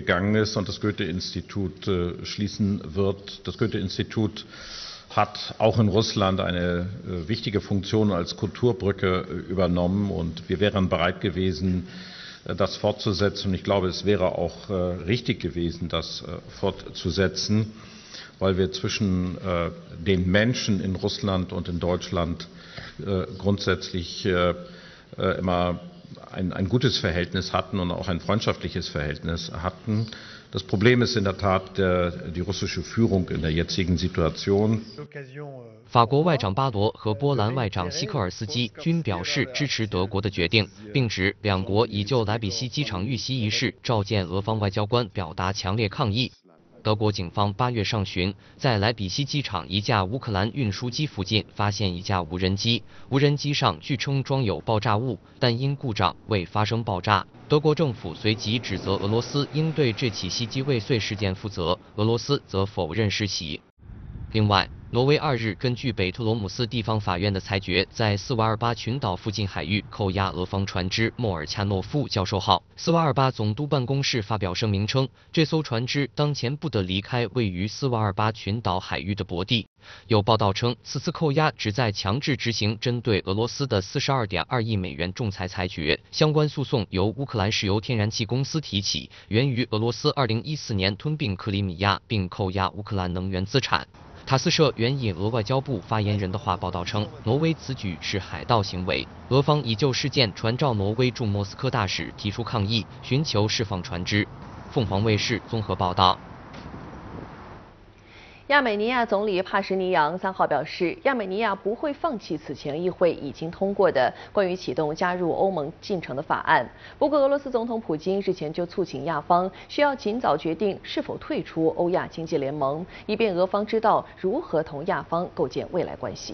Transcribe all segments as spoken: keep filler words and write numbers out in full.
gegangen ist und das Goethe-Institut schließen wird. Das Goethe-Institut hat auch in Russland eine wichtige Funktion als Kulturbrücke übernommen und wir wären bereit gewesen, das fortzusetzen. Und ich glaube, es wäre auch richtig gewesen, das fortzusetzen, weil wir zwischen den Menschen in Russland und in Deutschland grundsätzlich immer ein, ein gutes Verhältnis hatten und auch ein freundschaftliches Verhältnis hatten. Das Problem ist in der Tat der, die russische Führung in der jetzigen Situation. 法国外长巴罗和波兰外长西科尔斯基均表示支持德国的决定，并指两国已就莱比锡机场遇袭一事召见俄方外交官，表达强烈抗议。德国警方八月上旬在莱比锡机场一架乌克兰运输机附近发现一架无人机，无人机上据称装有爆炸物，但因故障未发生爆炸。德国政府随即指责俄罗斯应对这起袭击未遂事件负责，俄罗斯则否认施袭。另外，挪威二日根据北特罗姆斯地方法院的裁决，在斯瓦尔巴群岛附近海域扣押俄方船只莫尔恰诺夫教授号。斯瓦尔巴总督办公室发表声明称，这艘船只当前不得离开位于斯瓦尔巴群岛海域的泊地。有报道称，此次扣押旨在强制执行针对俄罗斯的 四十二点二亿美元仲裁裁决。相关诉讼由乌克兰石油天然气公司提起，源于俄罗斯二零一四年吞并克里米亚并扣押乌克兰能源资产。塔斯社援引俄外交部发言人的话报道称，挪威此举是海盗行为，俄方已就事件传召挪威驻莫斯科大使提出抗议，寻求释放船只。凤凰卫视综合报道。 亚美尼亚总理帕什尼扬三号表示，亚美尼亚不会放弃此前议会已经通过的关于启动加入欧盟进程的法案。不过，俄罗斯总统普京日前就促请亚方需要尽早决定是否退出欧亚经济联盟，以便俄方知道如何同亚方构建未来关系。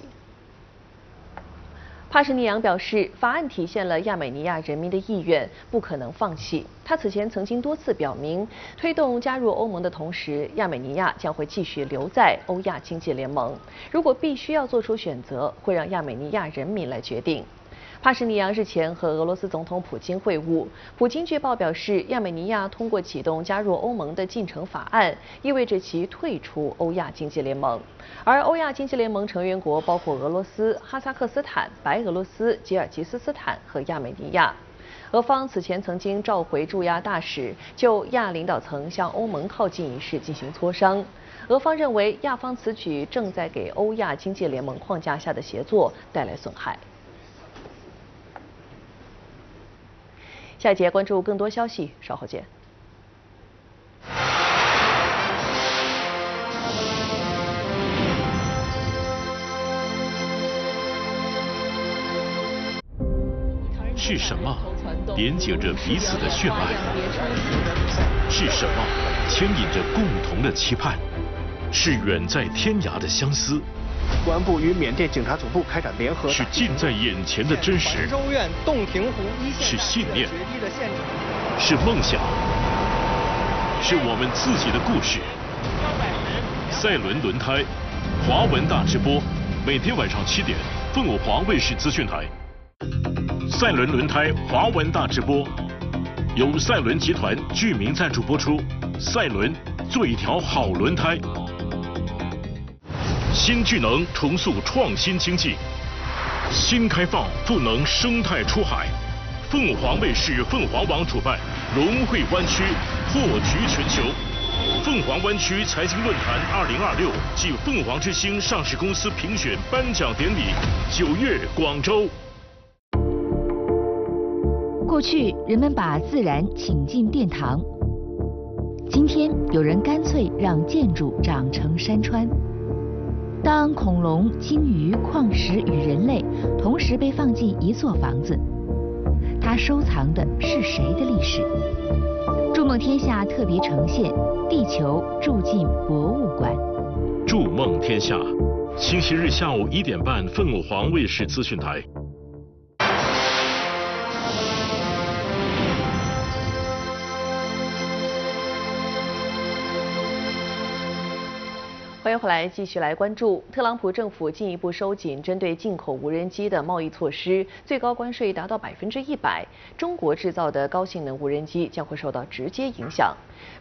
帕什尼扬表示，法案体现了亚美尼亚人民的意愿，不可能放弃。他此前曾经多次表明，推动加入欧盟的同时，亚美尼亚将会继续留在欧亚经济联盟。如果必须要做出选择，会让亚美尼亚人民来决定。帕什尼扬日前和俄罗斯总统普京会晤，普京据报表示，亚美尼亚通过启动加入欧盟的进程法案，意味着其退出欧亚经济联盟。而欧亚经济联盟成员国包括俄罗斯、哈萨克斯坦、白俄罗斯、吉尔吉斯斯坦和亚美尼亚。俄方此前曾经召回驻亚大使，就亚领导层向欧盟靠近一事进行磋商。俄方认为，亚方此举正在给欧亚经济联盟框架下的协作带来损害。下一节关注更多消息，稍后见。 是什么连接着彼此的血脉？是什么牵引着共同的期盼？是远在天涯的相思。 公安部与缅甸警察总部开展联合。 是近在眼前的真实。 州院洞庭湖一线是信念。是梦想。是我们自己的故事。赛伦轮胎，华文大直播，每天晚上七点，凤凰卫视资讯台。赛伦轮胎华文大直播，由赛伦集团居民赞助播出。赛伦做一条好轮胎。新巨能重塑创新经济，新开放赋能生态出海。凤凰卫视凤凰网主办龙汇湾区破局全球凤凰湾区财经论坛二零二六暨凤凰之星上市公司评选颁奖典礼，九月广州。 过去人们把自然请进殿堂，今天有人干脆让建筑长成山川。当恐龙、鲸鱼、矿石与人类同时被放进一座房子，它收藏的是谁的历史？筑梦天下特别呈现《地球住进博物馆》。 筑梦天下，星期日下午一点半，凤凰卫视资讯台。 欢迎回来，继续来关注特朗普政府进一步收紧针对进口无人机的贸易措施，最高关税达到百分之一百。中国制造的高性能无人机将会受到直接影响。